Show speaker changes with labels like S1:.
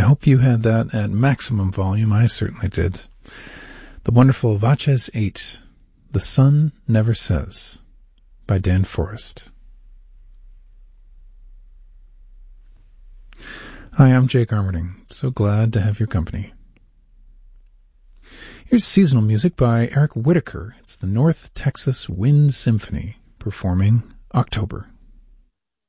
S1: hope you had that at maximum volume. I certainly did. The wonderful Vaches 8, The Sun Never Says, by Dan Forrest. Hi, I'm Jake Armerding. So glad to have your company. Here's seasonal music by Eric Whitacre. It's the North Texas Wind Symphony performing October.